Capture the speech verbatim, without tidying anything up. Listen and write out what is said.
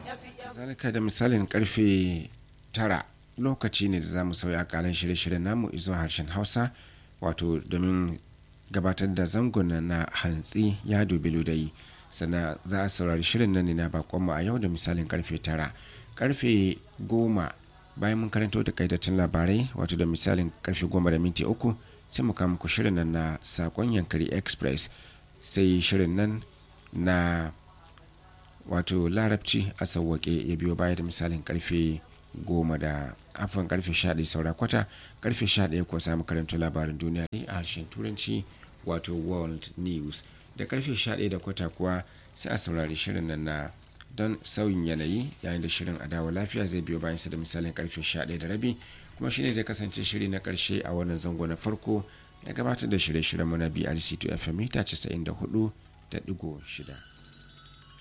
zalika da misalin karfe tara lokaci ne da za mu sauya akalan shirye-shiryen namu zuwa harshen hausa wato domin gabatar da zangon na hantsi ya dubi ludayi sannan za a saurari shirin nan ne na bakonmu a yau da misalin karfe tara karfe goma bayan mun karanto da kaitattun labarai wato da misalin karfe goma da minti uku sai mu kama ku shirin nan na sakon yankari express sai shirin nan na wato larabci a sauwaƙe ya biyo baya da misalin karfe goma da afon karfe sha ɗaya saura kwata karfe sha ɗaya kuwa samu karanto labarin duniya a harshen turanci wato world news da karfe sha ɗaya da kwata kuwa sai a saurari shirin nan na don sauyin yanayi yayin da shirin adawa lafiya zai biyo bayan sa da misalin karfe sha ɗaya da rabi kuma shine zai kasance shiri na karshe a wannan zango na farko na gabatar da shirye-shiryen mu na B R C two F M mita casa'in da hudu da digo shida.